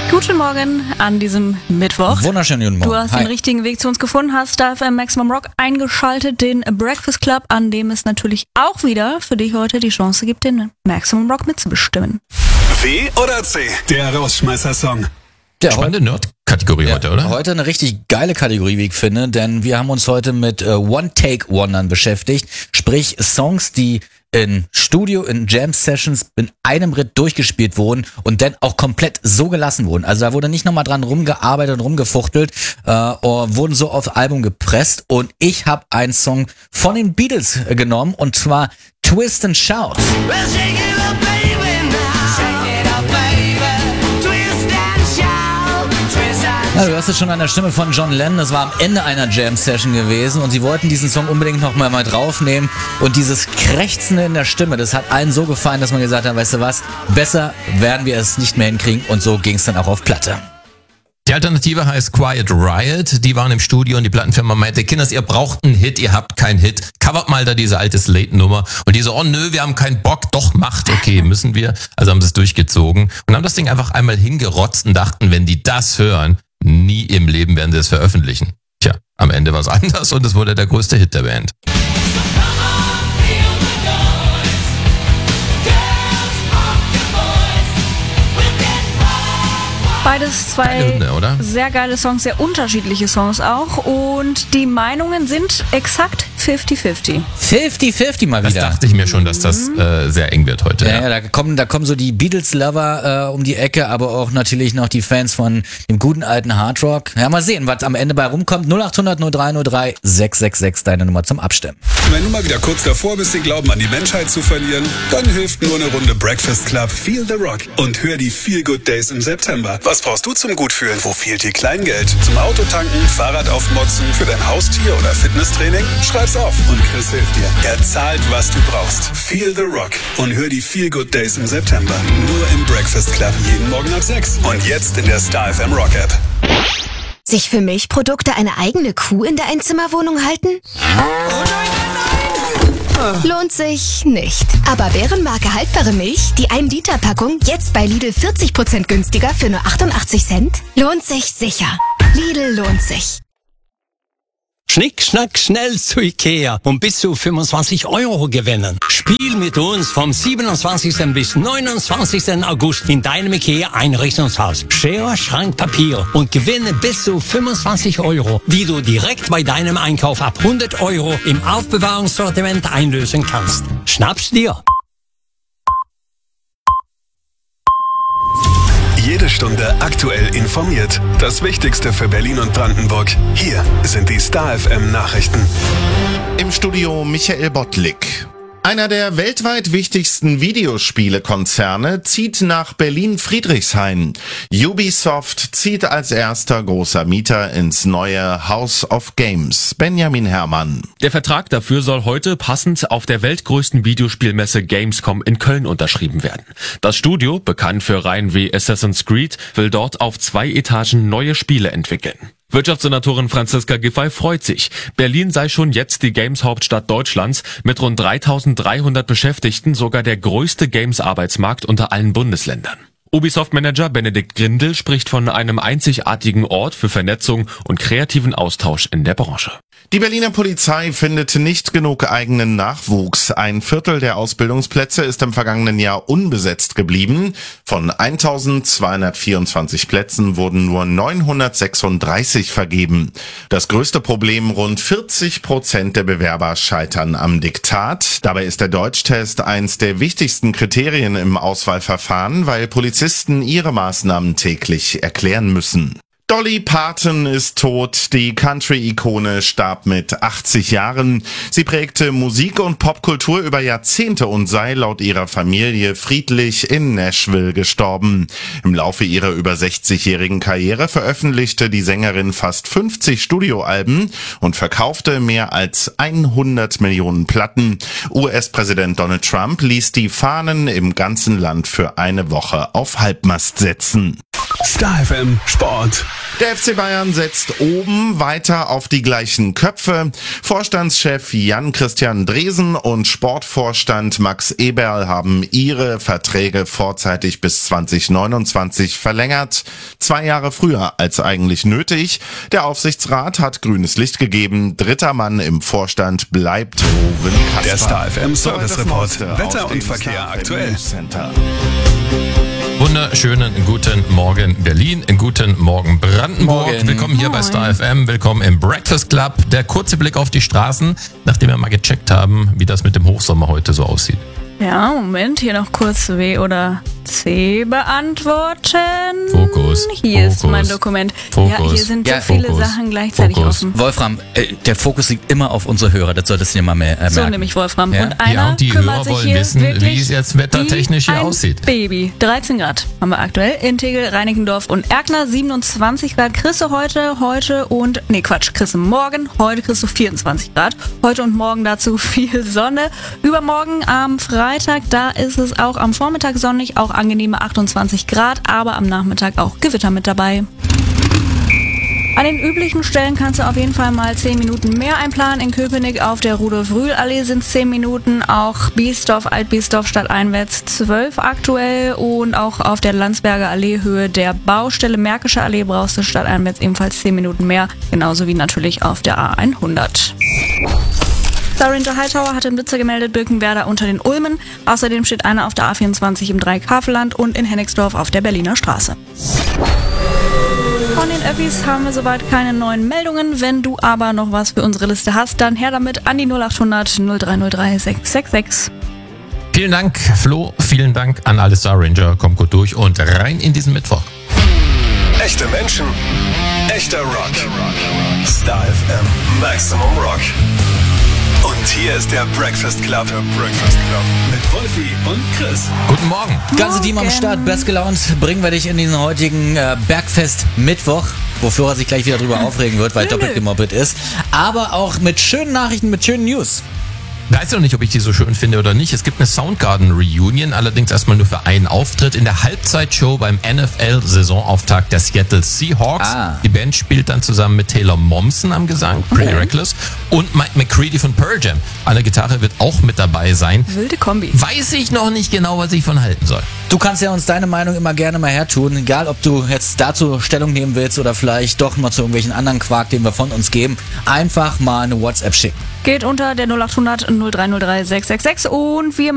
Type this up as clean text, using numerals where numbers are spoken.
Guten Morgen an diesem Mittwoch. Wunderschönen guten Morgen. Du hast den richtigen Weg zu uns gefunden, hast da FM Maximum Rock eingeschaltet, den Breakfast Club, an dem es natürlich auch wieder für dich heute die Chance gibt, den Maximum Rock mitzubestimmen. W oder C? Der Rausschmeißer-Song. Spannende Nerd-Kategorie heute, oder? Heute eine richtig geile Kategorie, wie ich finde, denn wir haben uns heute mit One-Take-Wondern beschäftigt, sprich Songs, die in Studio, in Jam-Sessions in einem Ritt durchgespielt wurden und dann auch komplett so gelassen wurden. Also da wurde nicht nochmal dran rumgearbeitet und rumgefuchtelt, wurden so aufs Album gepresst und ich habe einen Song von den Beatles genommen und zwar Twist and Shout. Ja, du hast es schon an der Stimme von John Lennon, das war am Ende einer Jam-Session gewesen und sie wollten diesen Song unbedingt noch mal draufnehmen und dieses Krächzen in der Stimme, das hat allen so gefallen, dass man gesagt hat, weißt du was, besser werden wir es nicht mehr hinkriegen und so ging es dann auch auf Platte. Die Alternative heißt Quiet Riot, die waren im Studio und die Plattenfirma meinte, Kinders, ihr braucht einen Hit, ihr habt keinen Hit, covert mal da diese alte Slate-Nummer und die so, oh nö, wir haben keinen Bock, doch macht, okay, müssen wir, also haben sie es durchgezogen und haben das Ding einfach einmal hingerotzt und dachten, wenn die das hören, nie im Leben werden sie es veröffentlichen. Tja, am Ende war es anders und es wurde der größte Hit der Band. Beides zwei Hymne, oder? sehr geile Songs, sehr unterschiedliche Songs auch und die Meinungen sind exakt 50-50. 50-50 mal Das wieder. dachte ich mir schon, dass das sehr eng wird heute. Ja, da kommen so die Beatles-Lover um die Ecke, aber auch natürlich noch die Fans von dem guten alten Hardrock. Ja, mal sehen, was am Ende bei rumkommt. 0800 0303 666, deine Nummer zum Abstimmen. Wenn du mal wieder kurz davor bist, den Glauben an die Menschheit zu verlieren, dann hilft nur eine Runde Breakfast Club Feel the Rock und hör die Feel Good Days im September. Was brauchst du zum Gutfühlen? Wo fehlt dir Kleingeld? Zum Autotanken, Fahrrad aufmotzen, für dein Haustier oder Fitnesstraining? Schreib's auf und Chris hilft dir. Er zahlt, was du brauchst. Feel the Rock und hör die Feel Good Days im September. Nur im Breakfast Club jeden Morgen ab 6. Und jetzt in der Star FM Rock App. Sich für Milchprodukte eine eigene Kuh in der Einzimmerwohnung halten? Lohnt sich nicht. Aber Bärenmarke haltbare Milch, die 1 Liter Packung, jetzt bei Lidl 40% günstiger für nur 88 Cent? Lohnt sich sicher. Lidl lohnt sich. Schnick, schnack, schnell zu Ikea und bis zu 25 € gewinnen. Spiel mit uns vom 27. bis 29. August in deinem Ikea-Einrichtungshaus. Schere, Schrank, Papier und gewinne bis zu 25 €, die du direkt bei deinem Einkauf ab 100 € im Aufbewahrungssortiment einlösen kannst. Schnapp's dir! Jede Stunde aktuell informiert. Das Wichtigste für Berlin und Brandenburg. Hier sind die Star FM Nachrichten. Im Studio Michael Bottlik. Einer der weltweit wichtigsten Videospielekonzerne zieht nach Berlin-Friedrichshain. Ubisoft zieht als erster großer Mieter ins neue House of Games. Benjamin Herrmann. Der Vertrag dafür soll heute passend auf der weltgrößten Videospielmesse Gamescom in Köln unterschrieben werden. Das Studio, bekannt für Reihen wie Assassin's Creed, will dort auf 2 Etagen neue Spiele entwickeln. Wirtschaftssenatorin Franziska Giffey freut sich. Berlin sei schon jetzt die Games-Hauptstadt Deutschlands mit rund 3.300 Beschäftigten sogar der größte Games-Arbeitsmarkt unter allen Bundesländern. Ubisoft-Manager Benedikt Grindel spricht von einem einzigartigen Ort für Vernetzung und kreativen Austausch in der Branche. Die Berliner Polizei findet nicht genug eigenen Nachwuchs. 1/4 der Ausbildungsplätze ist im vergangenen Jahr unbesetzt geblieben. Von 1.224 Plätzen wurden nur 936 vergeben. Das größte Problem: rund 40% der Bewerber scheitern am Diktat. Dabei ist der Deutschtest eins der wichtigsten Kriterien im Auswahlverfahren, weil Polizisten ihre Maßnahmen täglich erklären müssen. Dolly Parton ist tot. Die Country-Ikone starb mit 80 Jahren. Sie prägte Musik- und Popkultur über Jahrzehnte und sei laut ihrer Familie friedlich in Nashville gestorben. Im Laufe ihrer über 60-jährigen Karriere veröffentlichte die Sängerin fast 50 Studioalben und verkaufte mehr als 100 Millionen Platten. US-Präsident Donald Trump ließ die Fahnen im ganzen Land für eine Woche auf Halbmast setzen. Star FM Sport. Der FC Bayern setzt oben weiter auf die gleichen Köpfe. Vorstandschef Jan-Christian Dresen und Sportvorstand Max Eberl haben ihre Verträge vorzeitig bis 2029 verlängert. 2 Jahre früher als eigentlich nötig. Der Aufsichtsrat hat grünes Licht gegeben. Dritter Mann im Vorstand bleibt Ruven Kasper. Der Star FM Service Report. Wetter und Verkehr aktuell. Wunderschönen guten Morgen Berlin, guten Morgen Brandenburg. Morgen. Willkommen hier bei Star FM, willkommen im Breakfast Club. Der kurze Blick auf die Straßen, nachdem wir mal gecheckt haben, wie das mit dem Hochsommer heute so aussieht. Ja, Moment, hier noch kurz W oder C beantworten. Fokus. Hier ist Fokus, mein Dokument. Fokus, Ja, hier sind so ja, viele Fokus, Sachen gleichzeitig Fokus. offen. Wolfram, der Fokus liegt immer auf unsere Hörer, das solltest du dir mal merken. So nämlich Wolfram. Ja? Und einer Ja, und die kümmert Hörer sich wollen hier wissen, wirklich wie es jetzt wettertechnisch wie hier ein aussieht. Baby. 13 Grad haben wir aktuell in Tegel, Reinickendorf und Erkner. 27 Grad kriegst du heute und, nee Quatsch, kriegst du morgen. Heute kriegst du 24 Grad. Heute und morgen dazu viel Sonne. Übermorgen am Freitag, da ist es auch am Vormittag sonnig, auch angenehme 28 Grad, aber am Nachmittag auch Gewitter mit dabei. An den üblichen Stellen kannst du auf jeden Fall mal 10 Minuten mehr einplanen. In Köpenick auf der Rudolf-Rühl-Allee sind es 10 Minuten, auch Biesdorf, Alt-Biesdorf, stadteinwärts 12 aktuell und auch auf der Landsberger Allee Höhe der Baustelle Märkische Allee brauchst du stadteinwärts ebenfalls 10 Minuten mehr, genauso wie natürlich auf der A100. Star Ranger Hightower hat den Blitzer gemeldet, Birkenwerder unter den Ulmen. Außerdem steht einer auf der A24 im Dreieck-Havelland und in Hennigsdorf auf der Berliner Straße. Von den Öffis haben wir soweit keine neuen Meldungen. Wenn du aber noch was für unsere Liste hast, dann her damit an die 0800 0303 666. Vielen Dank, Flo. Vielen Dank an alle Star Ranger. Kommt gut durch und rein in diesen Mittwoch. Echte Menschen, echter Rock. Star FM Maximum Rock. Und hier ist der Breakfast Club. Mit Wolfi und Chris. Guten Morgen. Ganze Team am Start, best gelaunt, bringen wir dich in diesen heutigen Bergfest Mittwoch, wo Flora sich gleich wieder drüber aufregen wird, weil doppelt gemoppelt ist. Aber auch mit schönen Nachrichten, mit schönen News. Weiß noch nicht, ob ich die so schön finde oder nicht. Es gibt eine Soundgarden-Reunion, allerdings erstmal nur für einen Auftritt in der Halbzeitshow beim NFL-Saisonauftakt der Seattle Seahawks. Die Band spielt dann zusammen mit Taylor Momsen am Gesang, Pretty Reckless, und Mike McCready von Pearl Jam an der Gitarre wird auch mit dabei sein. Wilde Kombi. Weiß ich noch nicht genau, was ich von halten soll. Du kannst ja uns deine Meinung immer gerne mal hertun, egal ob du jetzt dazu Stellung nehmen willst oder vielleicht doch mal zu irgendwelchen anderen Quark, den wir von uns geben. Einfach mal eine WhatsApp schicken. Geht unter der 0800 0303 666 und wir